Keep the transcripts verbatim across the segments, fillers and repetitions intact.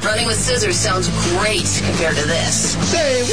Running with scissors sounds great compared to this. Say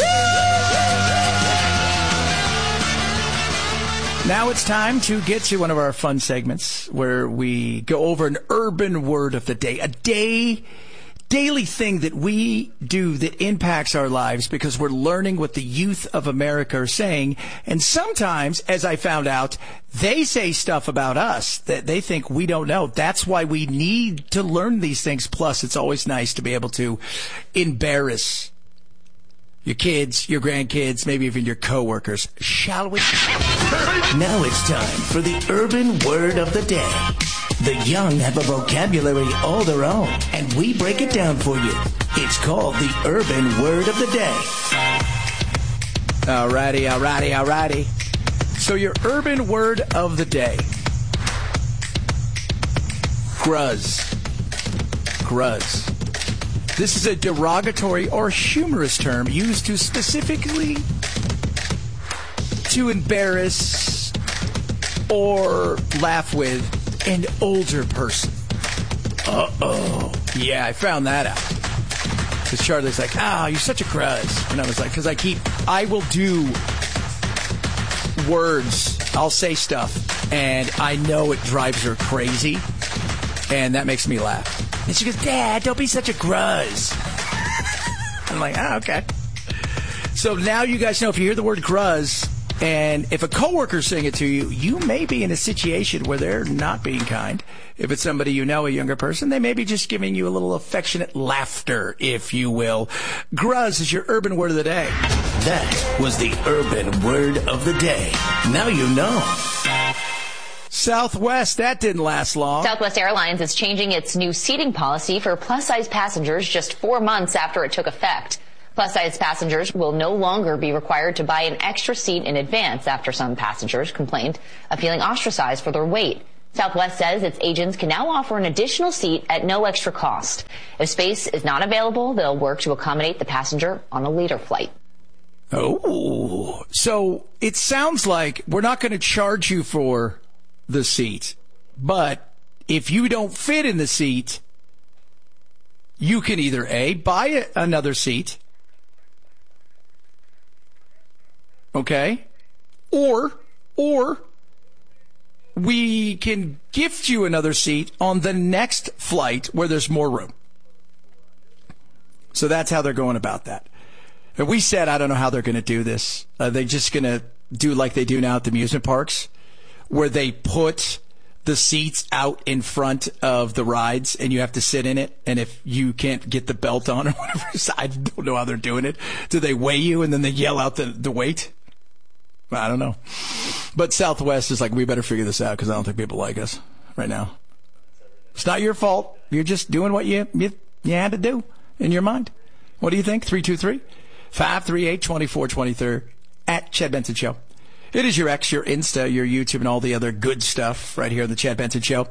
Now it's time to get to one of our fun segments where we go over an urban word of the day, a day, daily thing that we do that impacts our lives because we're learning what the youth of America are saying. And sometimes, as I found out, they say stuff about us that they think we don't know. That's why we need to learn these things. Plus, it's always nice to be able to embarrass your kids, your grandkids, maybe even your coworkers. Shall we? Now it's time for the urban word of the day. The young have a vocabulary all their own, and we break it down for you. It's called the urban word of the day. Alrighty, alrighty, alrighty. So your urban word of the day. Gruzz. Gruzz. This is a derogatory or humorous term used to specifically to embarrass or laugh with an older person. Uh-oh. Yeah, I found that out. Because Charlie's like, ah, oh, you're such a gruzz. And I was like, because I keep, I will do words. I'll say stuff, and I know it drives her crazy, and that makes me laugh. And she goes, Dad, don't be such a gruzz. I'm like, ah, okay. So now you guys know if you hear the word gruzz, and if a coworker's saying it to you, you may be in a situation where they're not being kind. If it's somebody you know, a younger person, they may be just giving you a little affectionate laughter, if you will. Gruzz is your urban word of the day. That was the urban word of the day. Now you know. Southwest, that didn't last long. Southwest Airlines is changing its new seating policy for plus-size passengers just four months after it took effect. Plus-size passengers will no longer be required to buy an extra seat in advance after some passengers complained of feeling ostracized for their weight. Southwest says its agents can now offer an additional seat at no extra cost. If space is not available, they'll work to accommodate the passenger on a later flight. Oh, so it sounds like we're not going to charge you for the seat, but if you don't fit in the seat, you can either A, buy another seat, okay, or, or we can gift you another seat on the next flight where there's more room. So that's how they're going about that. And we said, I don't know how they're going to do this. Are they just going to do like they do now at the amusement parks, where they put the seats out in front of the rides and you have to sit in it? And if you can't get the belt on or whatever, I don't know how they're doing it. Do they weigh you and then they yell out the, the weight? I don't know. But Southwest is like, we better figure this out because I don't think people like us right now. It's not your fault. You're just doing what you, you, you had to do in your mind. What do you think? three two three, five three eight, two four two three at Chad Benson Show. It is your X, your Insta, your YouTube, and all the other good stuff right here on the Chad Benson Show.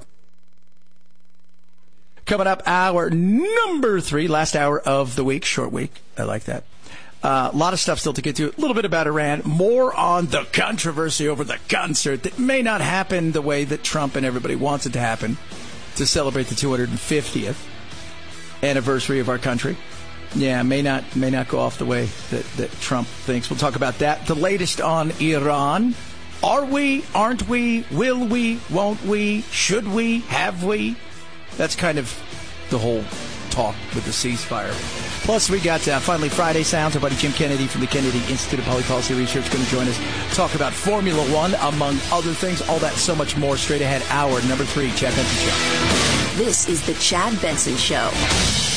Coming up, hour number three, last hour of the week, short week. I like that. Uh, a lot of stuff still to get to. A little bit about Iran. More on the controversy over the concert that may not happen the way that Trump and everybody wants it to happen to celebrate the two hundred fiftieth anniversary of our country. Yeah, may not may not go off the way that, that Trump thinks. We'll talk about that. The latest on Iran. Are we? Aren't we? Will we? Won't we? Should we? Have we? That's kind of the whole talk with the ceasefire. Plus, we got uh, finally Friday Sounds. Our buddy Jim Kennedy from the Kennedy Institute of Public Policy Research going to join us. Talk about Formula One, among other things. All that, so much more. Straight ahead, hour number three, Chad Benson Show. This is the Chad Benson Show.